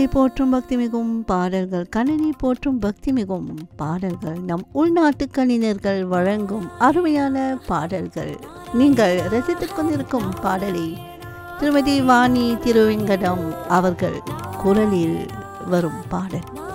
போற்றும் பக்தி மிகும் பாடல்கள், கணினி போற்றும் பக்தி மிகும் பாடல்கள், நம் உள்நாட்டு கணினர்கள் வழங்கும் அருமையான பாடல்கள். நீங்கள் ரசித்துக் கொண்டிருக்கும் பாடலை திருமதி வாணி திருவெங்கடம் அவர்கள் குரலில் வரும் பாடல்.